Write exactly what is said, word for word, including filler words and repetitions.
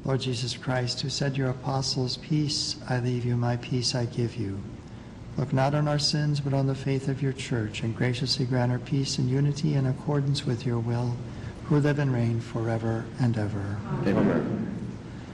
Lord Jesus Christ, who said to your apostles, "Peace I leave you, my peace I give you," look not on our sins, but on the faith of your church, and graciously grant her peace and unity in accordance with your will, who live and reign forever and ever. Amen.